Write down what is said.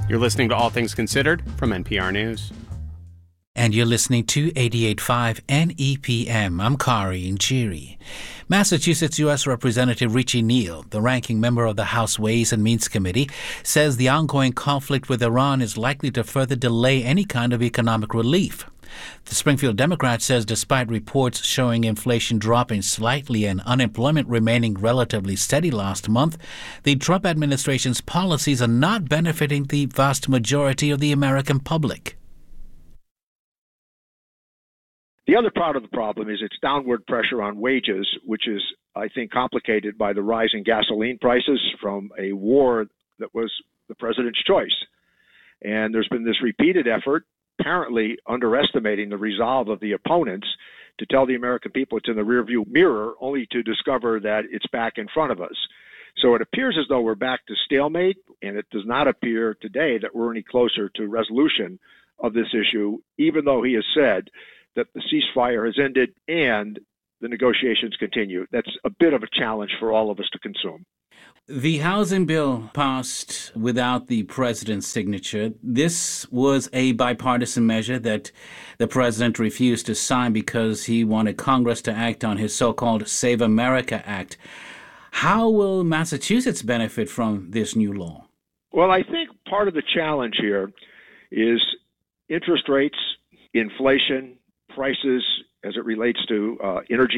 You're listening to All Things Considered from NPR News. And you're listening to 88.5 NEPM. I'm Kari Nchiri. Massachusetts U.S. Representative Richie Neal, the ranking member of the House Ways and Means Committee, says the ongoing conflict with Iran is likely to further delay any kind of economic relief. The Springfield Democrat says despite reports showing inflation dropping slightly and unemployment remaining relatively steady last month, the Trump administration's policies are not benefiting the vast majority of the American public. The other part of the problem is its downward pressure on wages, which is, I think, complicated by the rise in gasoline prices from a war that was the president's choice. And there's been this repeated effort, apparently underestimating the resolve of the opponents, to tell the American people it's in the rearview mirror, only to discover that it's back in front of us. So it appears as though we're back to stalemate, and it does not appear today that we're any closer to resolution of this issue, even though he has said that the ceasefire has ended and the negotiations continue. That's a bit of a challenge for all of us to consume. The housing bill passed without the president's signature. This was a bipartisan measure that the president refused to sign because he wanted Congress to act on his so-called Save America Act. How will Massachusetts benefit from this new law? Well, I think part of the challenge here is interest rates, inflation, prices as it relates to energy